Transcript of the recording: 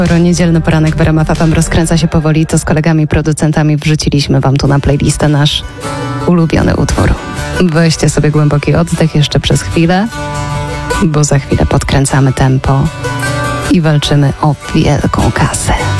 Skoro niedzielny poranek w RMF FM rozkręca się powoli, to z kolegami producentami wrzuciliśmy wam tu na playlistę nasz ulubiony utwór. Weźcie sobie głęboki oddech jeszcze przez chwilę, bo za chwilę podkręcamy tempo i walczymy o wielką kasę.